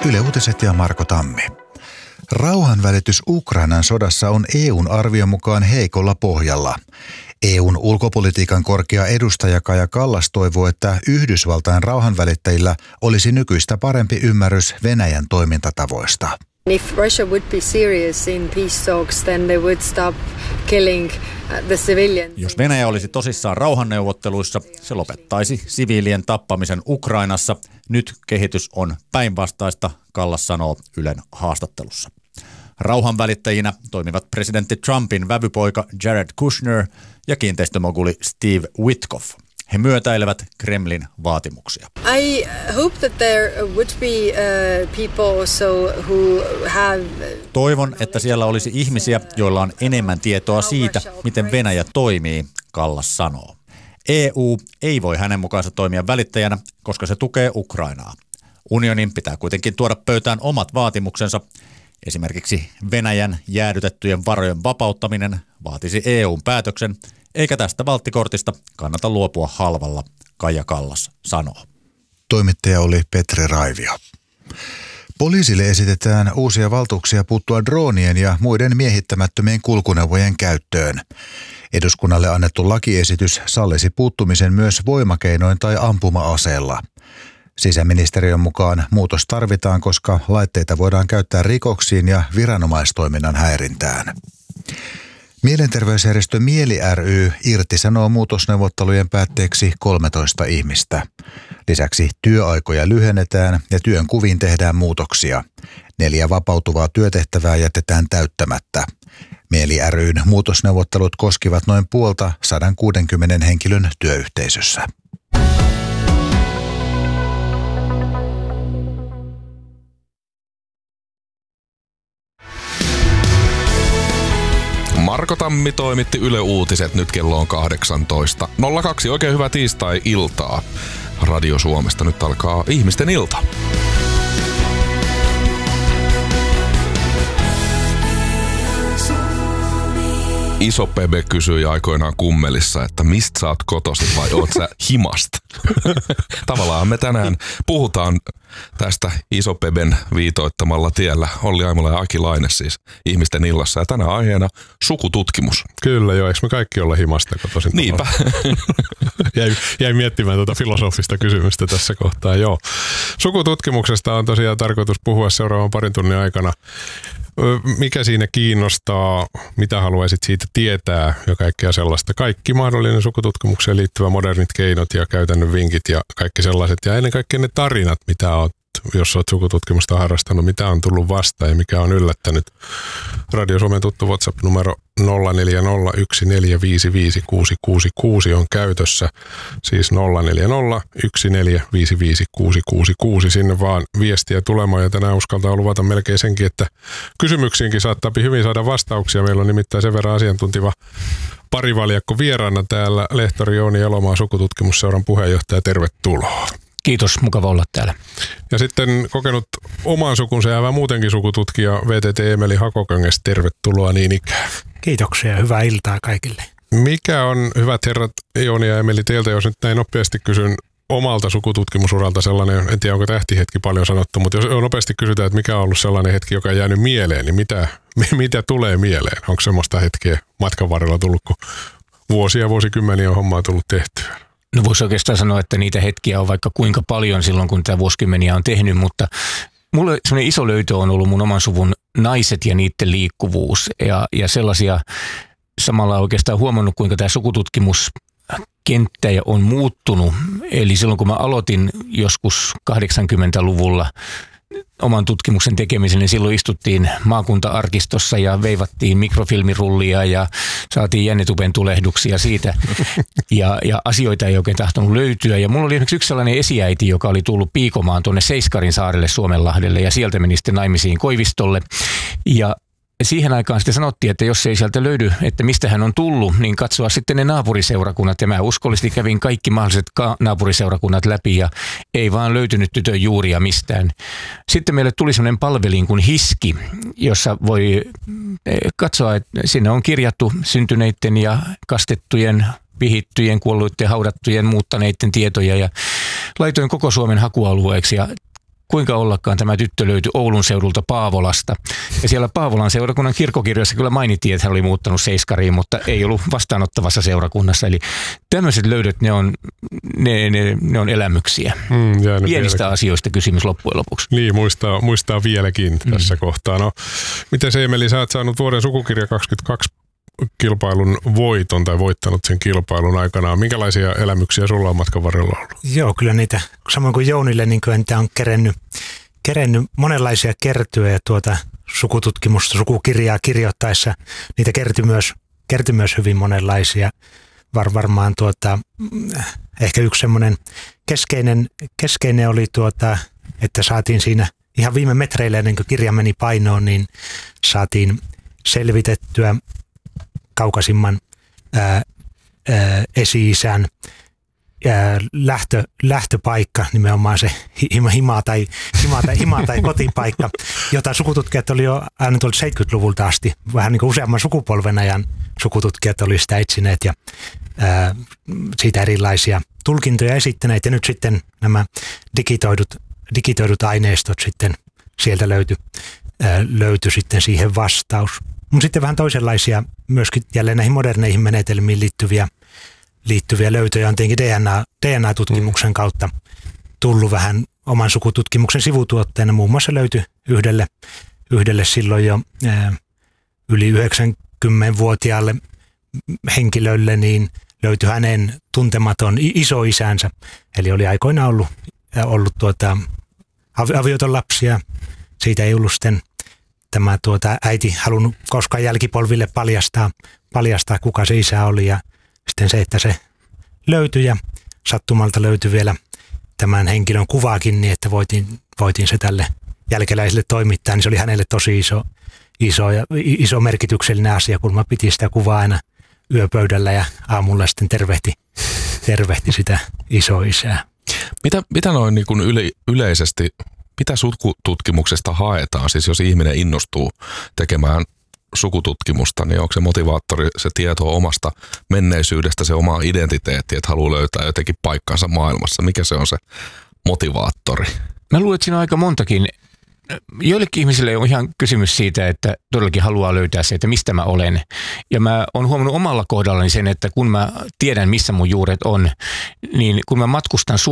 Yle Uutiset ja Marko Tammi. Rauhanvälitys Ukrainan sodassa on EUn arvion mukaan heikolla pohjalla. EUn ulkopolitiikan korkea edustaja Kaja Kallas toivoo, että Yhdysvaltain rauhanvälittäjillä olisi nykyistä parempi ymmärrys Venäjän toimintatavoista. If Russia would be serious in peace talks, then they would stop killing the civilians. Jos Venäjä olisi tosissaan rauhanneuvotteluissa, se lopettaisi siviilien tappamisen Ukrainassa. Nyt kehitys on päinvastaista, Kallas sanoo Ylen haastattelussa. Rauhanvälittäjinä toimivat presidentti Trumpin vävypoika Jared Kushner ja kiinteistömoguli Steve Witkoff. He myötäilevät Kremlin vaatimuksia. I hope that there would be people also who have... Toivon, että siellä olisi ihmisiä, joilla on enemmän tietoa siitä, miten Venäjä toimii, Kallas sanoo. EU ei voi hänen mukaansa toimia välittäjänä, koska se tukee Ukrainaa. Unionin pitää kuitenkin tuoda pöytään omat vaatimuksensa. Esimerkiksi Venäjän jäädytettyjen varojen vapauttaminen vaatisi EUn päätöksen, eikä tästä valttikortista kannata luopua halvalla, Kaja Kallas sanoo. Toimittaja oli Petri Raivio. Poliisille esitetään uusia valtuuksia puuttua droonien ja muiden miehittämättömien kulkuneuvojen käyttöön. Eduskunnalle annettu lakiesitys sallisi puuttumisen myös voimakeinoin tai ampuma-aseella. Sisäministeriön mukaan muutos tarvitaan, koska laitteita voidaan käyttää rikoksiin ja viranomaistoiminnan häirintään. Mielenterveysjärjestö Mieli ry irtisanoo muutosneuvottelujen päätteeksi 13 ihmistä. Lisäksi työaikoja lyhennetään ja työn kuviin tehdään muutoksia. 4 vapautuvaa työtehtävää jätetään täyttämättä. Mieli ry:n muutosneuvottelut koskivat noin puolta 160 henkilön työyhteisössä. Marko Tammi toimitti Yle Uutiset, nyt kello on 18.02. Oikein hyvää tiistai-iltaa Radio Suomesta. Nyt alkaa Ihmisten ilta. Iso Pebe kysyi aikoinaan kummelissa, että mistä sä oot kotoisin vai oot sä himasta? Tavallaan me tänään puhutaan tästä Iso Peben viitoittamalla tiellä. Olli Aimola ja Aki Laine siis Ihmisten illassa. Ja tänään aiheena sukututkimus. Kyllä joo, eikö me kaikki olla himasta kotoisin? Niinpä. Jäi miettimään tuota filosofista kysymystä tässä kohtaa, joo. Sukututkimuksesta on tosiaan tarkoitus puhua seuraavan parin tunnin aikana. Mikä siinä kiinnostaa, mitä haluaisit siitä tietää ja kaikkea sellaista. Kaikki mahdollinen sukututkimukseen liittyvä modernit keinot ja käytännön vinkit ja kaikki sellaiset. Ja ennen kaikkea ne tarinat, mitä oot, jos olet sukututkimusta harrastanut, mitä on tullut vastaan ja mikä on yllättänyt. Radio Suomen tuttu WhatsApp-numero 0401455666 on käytössä. Siis 0401455666. Sinne vaan viestiä tulemaan ja tänään uskaltaa luvata melkein senkin, että kysymyksiinkin saattaa hyvin saada vastauksia. Meillä on nimittäin sen verran asiantuntiva parivaljakko vieraana täällä. Lehtori Jouni Elomaa, sukututkimusseuran puheenjohtaja. Tervetuloa. Kiitos, mukava olla täällä. Ja sitten kokenut oman sukunsa ja muutenkin sukututkija VTT Emeli Hakokangas, tervetuloa niin ikään. Kiitoksia ja hyvää iltaa kaikille. Mikä on, hyvät herrat Jouni ja Emeli, teiltä, jos nyt näin nopeasti kysyn omalta sukututkimusuralta sellainen, en tiedä onko tähtihetki paljon sanottu, mutta jos nopeasti kysytään, että mikä on ollut sellainen hetki, joka on jäänyt mieleen, niin mitä tulee mieleen? Onko semmoista hetkeä matkan varrella tullut, kun vuosikymmeniä on hommaa tullut tehtyä? No voisi oikeastaan sanoa, että niitä hetkiä on vaikka kuinka paljon silloin, kun tämä vuosikymmeniä on tehnyt, mutta mulle sellainen iso löytö on ollut mun oman suvun naiset ja niiden liikkuvuus ja sellaisia, samalla oikeastaan huomannut, kuinka tämä sukututkimuskenttä on muuttunut. Eli silloin, kun mä aloitin joskus 80-luvulla oman tutkimuksen tekemisen, niin silloin istuttiin maakunta-arkistossa ja veivattiin mikrofilmirullia ja saatiin jännetupen tulehduksia siitä ja asioita ei oikein tahtonut löytyä. Ja mulla oli esimerkiksi yksi sellainen esiäiti, joka oli tullut piikomaan tuonne Seiskarin saarelle Suomenlahdelle ja sieltä meni sitten naimisiin Koivistolle ja siihen aikaan sitten sanottiin, että jos ei sieltä löydy, että mistä hän on tullut, niin katsoa sitten ne naapuriseurakunnat. Ja mä uskollisesti kävin kaikki mahdolliset naapuriseurakunnat läpi ja ei vaan löytynyt tytön juuria mistään. Sitten meille tuli sellainen palvelin kuin Hiski, jossa voi katsoa, että sinne on kirjattu syntyneiden ja kastettujen, vihittyjen, kuolluiden, haudattujen, muuttaneiden tietoja ja laitoin koko Suomen hakualueeksi ja kuinka ollakaan tämä tyttö löytyi Oulun seudulta Paavolasta. Ja siellä Paavolan seurakunnan kirkkokirjoissa kyllä mainittiin, että hän oli muuttanut Seiskariin, mutta ei ollut vastaanottavassa seurakunnassa. Eli tämmöiset löydöt, ne on elämyksiä. Pienistä asioista kysymys loppujen lopuksi. Niin, muistaa vieläkin tässä kohtaa. No, miten se, Emeli, sä oot saanut vuoden sukukirja 22 kilpailun voiton tai voittanut sen kilpailun aikanaan. Minkälaisia elämyksiä sulla on matkan varrella ollut? Joo, kyllä niitä, samoin kuin Jounille, niin kyllä niitä on kerennyt monenlaisia kertyjä ja sukututkimusta, sukukirjaa kirjoittaessa. Niitä kertyi myös hyvin monenlaisia. Varmaan ehkä yksi semmoinen keskeinen oli että saatiin siinä ihan viime metreillä, ennen kuin kirja meni painoon, niin saatiin selvitettyä kaukaisimman esi-isän lähtöpaikka, nimenomaan se hima tai kotipaikka, jota sukututkijat oli jo aina tuolta 70-luvulta asti, vähän niin kuin useamman sukupolven ajan sukututkijat oli sitä etsineet ja siitä erilaisia tulkintoja esittäneet, ja nyt sitten nämä digitoidut aineistot sitten sieltä löytyi sitten siihen vastaus. Mutta sitten vähän toisenlaisia myöskin jälleen näihin moderneihin menetelmiin liittyviä löytöjä on tietenkin DNA-tutkimuksen kautta tullut vähän oman sukututkimuksen sivutuotteena. Muun muassa löytyi yhdelle silloin jo yli 90-vuotiaalle henkilölle, niin löytyi hänen tuntematon isoisänsä. Eli oli aikoinaan ollut avioton lapsia. Siitä ei ollut sitten tämä äiti halunnut koskaan jälkipolville paljastaa, kuka se isä oli, ja sitten se, että se löytyi ja sattumalta löytyi vielä tämän henkilön kuvaakin niin, että voitiin se tälle jälkeläiselle toimittaa, niin se oli hänelle tosi iso merkityksellinen asia, kun mä piti sitä kuvaa aina yöpöydällä ja aamulla sitten tervehti sitä isoisää. Mitä noin niin kuin yleisesti, mitä sukututkimuksesta haetaan? Siis jos ihminen innostuu tekemään sukututkimusta, niin onko se motivaattori se tieto omasta menneisyydestä, se oma identiteetti, että haluaa löytää jotenkin paikkansa maailmassa? Mikä se on se motivaattori? Mä luulen, että siinä on aika montakin. Joillekin ihmisille on ihan kysymys siitä, että todellakin haluaa löytää se, että mistä mä olen. Ja mä oon huomannut omalla kohdallani sen, että kun mä tiedän, missä mun juuret on, niin kun mä matkustan